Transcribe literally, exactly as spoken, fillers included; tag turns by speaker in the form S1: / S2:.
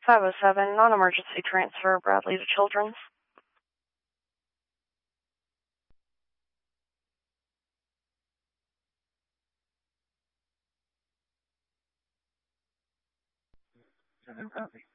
S1: five oh seven, non-emergency transfer, Bradley to Children's.
S2: Okay.